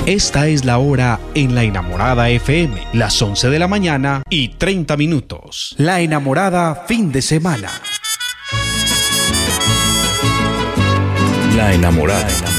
Esta es la hora en La Enamorada FM, las 11 de la mañana y 30 minutos. La Enamorada fin de semana. La Enamorada.